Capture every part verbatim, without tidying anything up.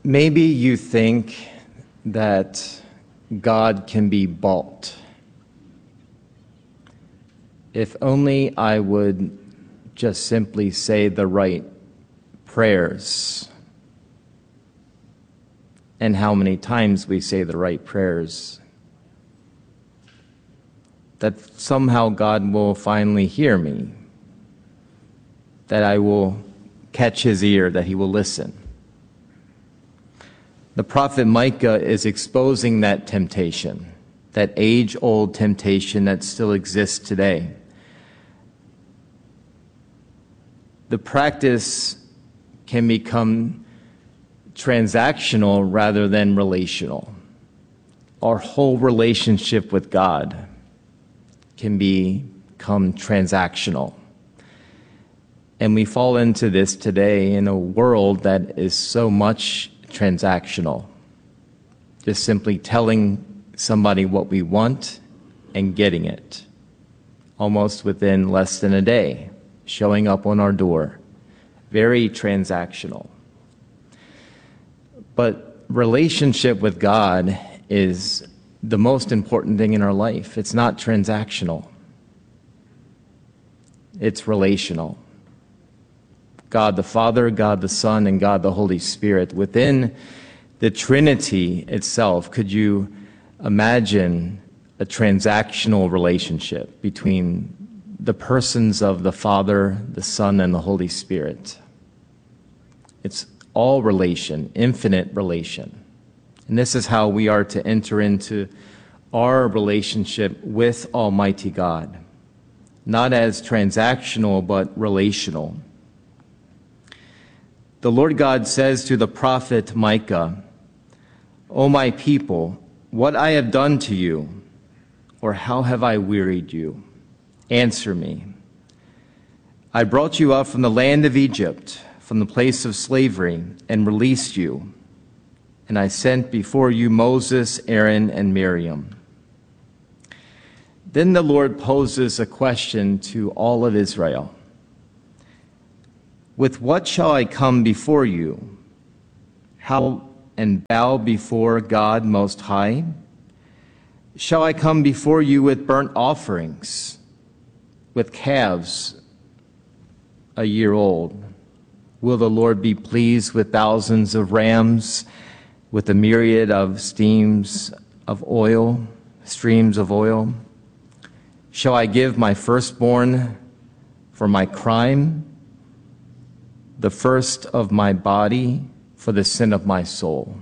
Maybe you think that God can be bought. If only I would just simply say the right prayers. And how many times we say the right prayers. That somehow God will finally hear me. That I will catch his ear, that he will listen. The prophet Micah is exposing that temptation, that age-old temptation that still exists today. The practice can become transactional rather than relational. Our whole relationship with God can become transactional. And we fall into this today in a world that is so much transactional. Just simply telling somebody what we want and getting it. Almost within less than a day. Showing up on our door. Very transactional. But relationship with God is the most important thing in our life. It's not transactional. It's relational. God the Father, God the Son, and God the Holy Spirit. Within the Trinity itself, could you imagine a transactional relationship between the persons of the Father, the Son, and the Holy Spirit? It's all relation, infinite relation. And this is how we are to enter into our relationship with Almighty God. Not as transactional, but relational. The Lord God says to the prophet Micah, "O my people, what I have done to you, or how have I wearied you? Answer me. I brought you up from the land of Egypt, from the place of slavery, and released you. And I sent before you Moses, Aaron, and Miriam." Then the Lord poses a question to all of Israel. "With what shall I come before you? How and bow before God Most High? Shall I come before you with burnt offerings, with calves a year old? Will the Lord be pleased with thousands of rams, with a myriad of steams of oil, streams of oil? Shall I give my firstborn for my crime, the first of my body for the sin of my soul?"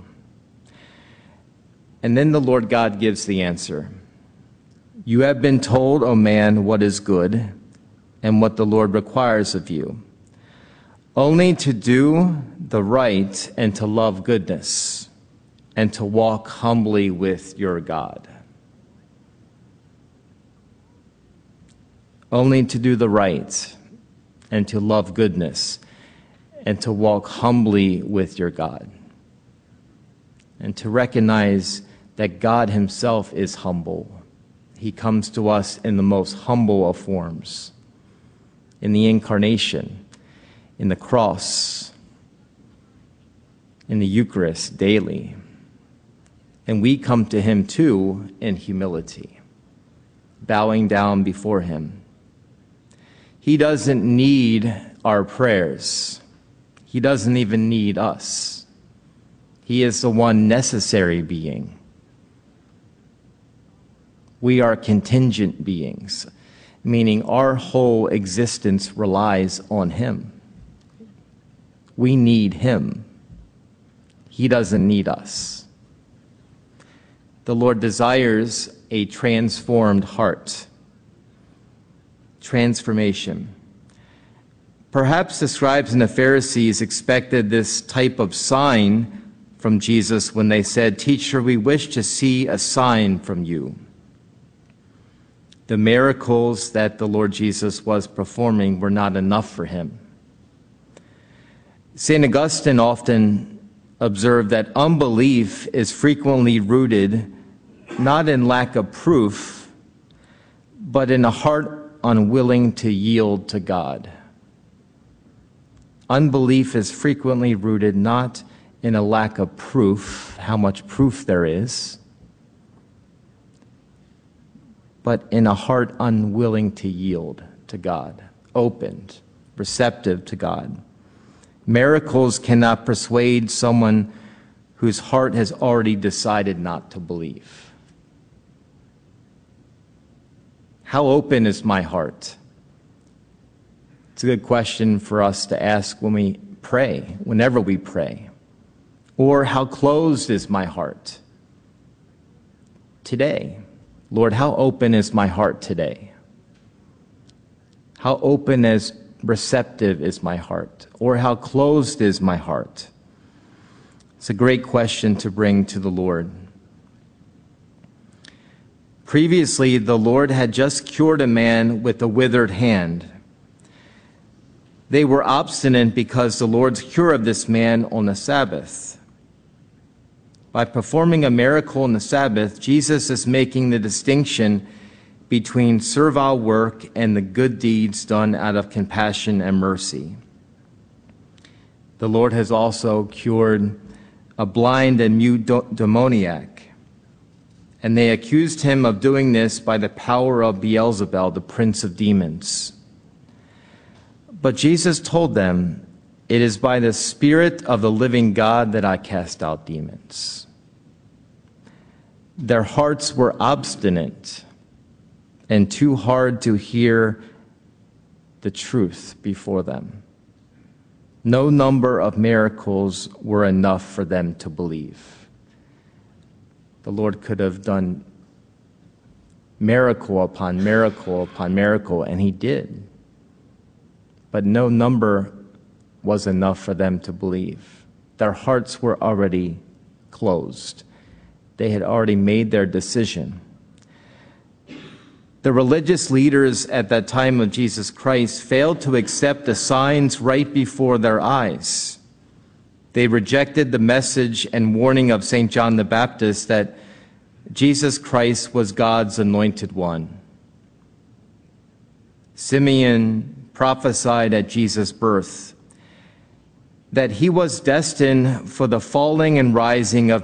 And then the Lord God gives the answer. "You have been told, O man, what is good and what the Lord requires of you, only to do the right and to love goodness and to walk humbly with your God." Only to do the right and to love goodness and to walk humbly with your God. And to recognize that God himself is humble. He comes to us in the most humble of forms. In the incarnation, in the cross, in the Eucharist daily. And we come to him too in humility, bowing down before him. He doesn't need our prayers. He doesn't even need us. He is the one necessary being. We are contingent beings, meaning our whole existence relies on him. We need him. He doesn't need us. The Lord desires a transformed heart. Transformation. Perhaps the scribes and the Pharisees expected this type of sign from Jesus when they said, "Teacher, we wish to see a sign from you." The miracles that the Lord Jesus was performing were not enough for him. Saint Augustine often observed that unbelief is frequently rooted not in lack of proof, but in a heart unwilling to yield to God. Unbelief is frequently rooted not in a lack of proof, how much proof there is, but in a heart unwilling to yield to God, opened, receptive to God. Miracles cannot persuade someone whose heart has already decided not to believe. How open is my heart? It's a good question for us to ask when we pray, whenever we pray. Or how closed is my heart today? Lord, how open is my heart today? How open and receptive is my heart? Or how closed is my heart? It's a great question to bring to the Lord. Previously, the Lord had just cured a man with a withered hand. They were obstinate because the Lord's cure of this man on the Sabbath. By performing a miracle on the Sabbath, Jesus is making the distinction between servile work and the good deeds done out of compassion and mercy. The Lord has also cured a blind and mute demoniac, and they accused him of doing this by the power of Beelzebul, the prince of demons. But Jesus told them, "It is by the Spirit of the living God that I cast out demons." Their hearts were obstinate and too hard to hear the truth before them. No number of miracles were enough for them to believe. The Lord could have done miracle upon miracle upon miracle, and he did. But no number was enough for them to believe. Their hearts were already closed. They had already made their decision. The religious leaders at that time of Jesus Christ failed to accept the signs right before their eyes. They rejected the message and warning of Saint John the Baptist that Jesus Christ was God's anointed one. Simeon prophesied at Jesus' birth that he was destined for the falling and rising of